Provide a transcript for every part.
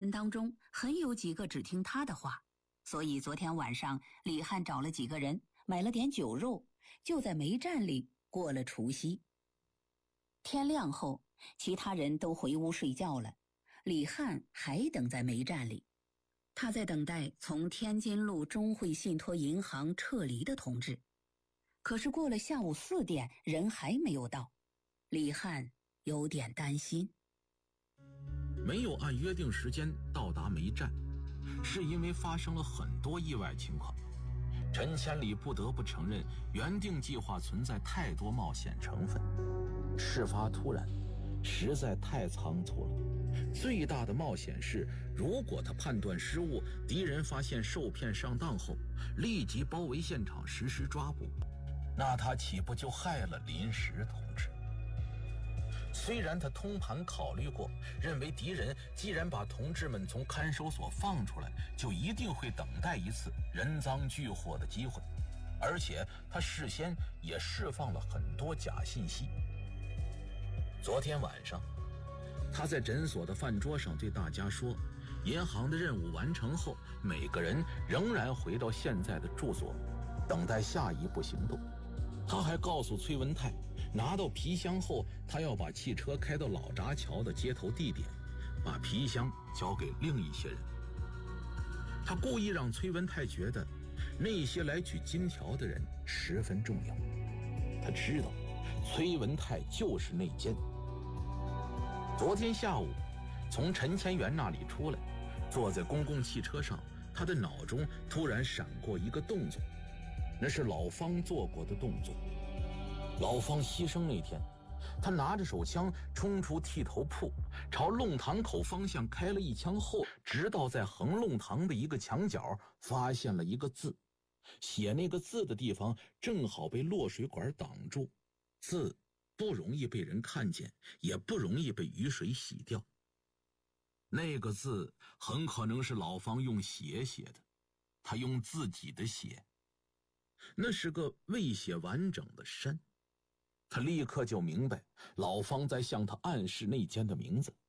人当中很有几个只听他的话，所以昨天晚上李汉找了几个人买了点酒肉，就在煤站里过了除夕。天亮后，其他人都回屋睡觉了，李汉还等在煤站里。他在等待从天津路中汇信托银行撤离的通知，可是过了下午4点，人还没有到，李汉有点担心。 没有按约定时间到达煤站，是因为发生了很多意外情况。陈千里不得不承认，原定计划存在太多冒险成分，事发突然，实在太仓促了。最大的冒险是，如果他判断失误，敌人发现受骗上当后，立即包围现场实施抓捕，那他岂不就害了林石同志？虽然他通盘考虑过，认为敌人既然把同志们从看守所放出来，就一定会等待一次人赃俱获的机会，而且他事先也释放了很多假信息。昨天晚上，他在诊所的饭桌上对大家说，银行的任务完成后，每个人仍然回到现在的住所，等待下一步行动。他还告诉崔文泰，拿到皮箱后，他要把汽车开到老闸桥的接头地点，把皮箱交给另一些人。他故意让崔文泰觉得那些来取金条的人十分重要。他知道崔文泰就是内奸。昨天下午从陈千元那里出来，坐在公共汽车上，他的脑中突然闪过一个动作，那是老方做过的动作。老方牺牲那天，他拿着手枪冲出剃头铺，朝弄堂口方向开了一枪后，直到在横弄堂的一个墙角发现了一个字，写那个字的地方正好被落水管挡住，字不容易被人看见，也不容易被雨水洗掉。那个字很可能是老方用血写的，他用自己的血，那是个未写完整的山。他立刻就明白老方在向他暗示内奸的名字。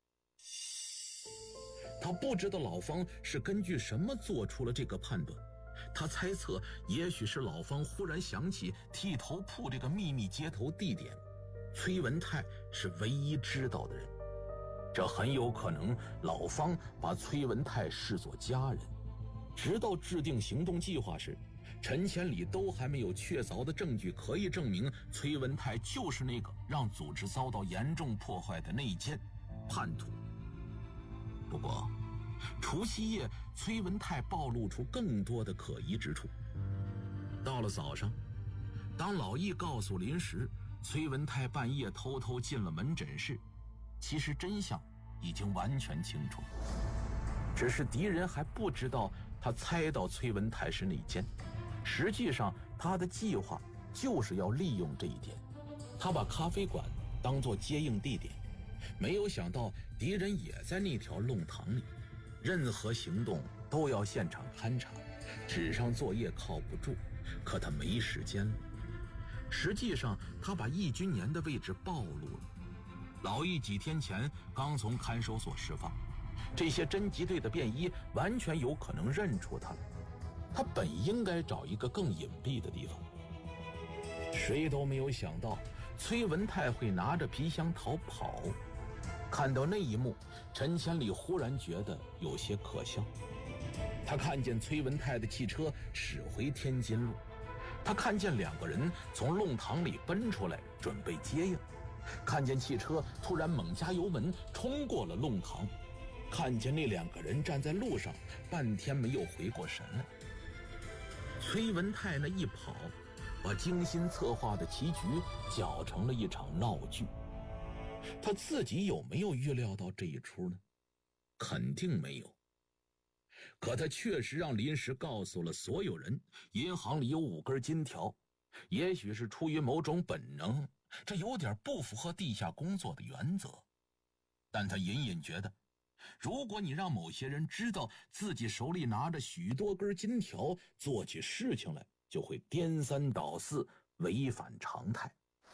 他不知道老方是根据什么做出了这个判断，他猜测也许是老方忽然想起剃头铺这个秘密接头地点，崔文泰是唯一知道的人，这很有可能老方把崔文泰视作家人。直到制定行动计划时，陈千里都还没有确凿的证据可以证明崔文泰就是那个让组织遭到严重破坏的内奸叛徒。不过除夕夜，崔文泰暴露出更多的可疑之处。到了早上，当老易告诉林石崔文泰半夜偷偷进了门诊室，其实真相已经完全清楚，只是敌人还不知道他猜到崔文泰是内奸。实际上他的计划就是要利用这一点，他把咖啡馆当作接应地点，没有想到敌人也在那条弄堂里，任何行动都要现场勘察，纸上作业靠不住，可他没时间了。实际上他把易君年的位置暴露了。老易几天前刚从看守所释放，这些侦缉队的便衣完全有可能认出他了。他本应该找一个更隐蔽的地方。谁都没有想到崔文泰会拿着皮箱逃跑。看到那一幕，陈千里忽然觉得有些可笑。他看见崔文泰的汽车驶回天津路，他看见2个人从弄堂里奔出来准备接应，看见汽车突然猛加油门冲过了弄堂，看见那2个人站在路上半天没有回过神来。崔文泰那一跑，把精心策划的棋局搅成了一场闹剧。他自己有没有预料到这一出呢？肯定没有。可他确实让林石告诉了所有人，银行里有5根金条。也许是出于某种本能，这有点不符合地下工作的原则，但他隐隐觉得，如果你让某些人知道自己手里拿着许多根金条，做起事情来就会颠三倒四，违反常态。